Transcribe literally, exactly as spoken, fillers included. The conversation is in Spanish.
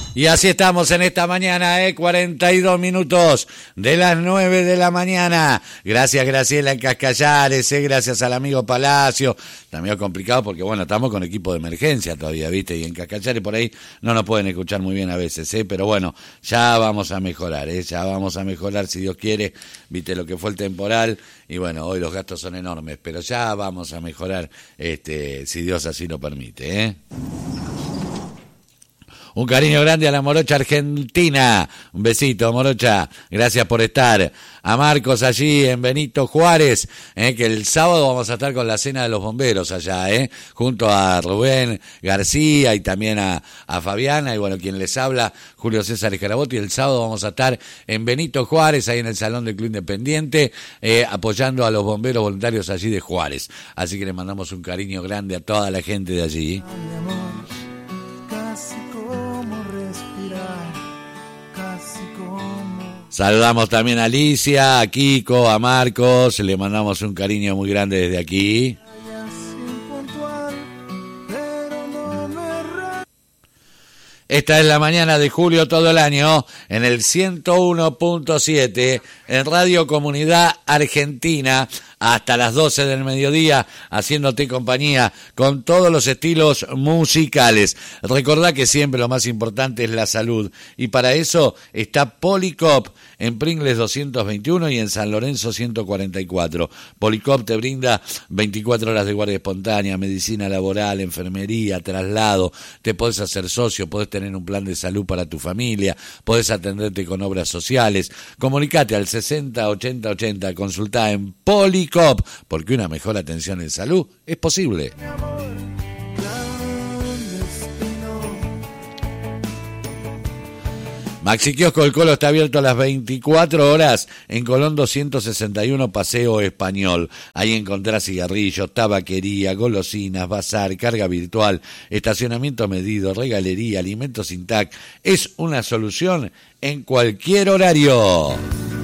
Y así estamos en esta mañana, ¿eh? cuarenta y dos minutos de las nueve de la mañana. Gracias, Graciela en Cascallares, ¿eh? Gracias al amigo Palacio. Está medio complicado porque, bueno, estamos con equipo de emergencia todavía, ¿viste? Y en Cascallares por ahí no nos pueden escuchar muy bien a veces, ¿eh? Pero bueno, ya vamos a mejorar, ¿eh? Ya vamos a mejorar si Dios quiere. Viste lo que fue el temporal y, bueno, hoy los gastos son enormes, pero ya vamos a mejorar, este, si Dios así lo permite, ¿eh? Un cariño grande a la Morocha Argentina. Un besito, Morocha. Gracias por estar. A Marcos allí en Benito Juárez, eh, que el sábado vamos a estar con la cena de los bomberos allá, eh, junto a Rubén García y también a, a Fabiana. Y bueno, quien les habla, Julio César Escarabotti. El sábado vamos a estar en Benito Juárez, ahí en el Salón del Club Independiente, eh, apoyando a los bomberos voluntarios allí de Juárez. Así que le mandamos un cariño grande a toda la gente de allí. Saludamos también a Alicia, a Kiko, a Marcos, le mandamos un cariño muy grande desde aquí. Esta es la mañana de julio todo el año en el ciento uno punto siete en Radio Comunidad Argentina hasta las doce del mediodía haciéndote compañía con todos los estilos musicales. Recordá que siempre lo más importante es la salud y para eso está Policop en Pringles doscientos veintiuno y en San Lorenzo ciento cuarenta y cuatro. Policop te brinda veinticuatro horas de guardia espontánea, medicina laboral, enfermería, traslado. Te podés hacer socio, podés tener un plan de salud para tu familia, podés atenderte con obras sociales. Comunicate al sesenta ochenta ochenta, consultá en Policop, porque una mejor atención en salud es posible. Maxi Kiosco El Colo está abierto a las veinticuatro horas en Colón doscientos sesenta y uno Paseo Español. Ahí encontrás cigarrillos, tabaquería, golosinas, bazar, carga virtual, estacionamiento medido, regalería, alimentos Intac. Es una solución en cualquier horario.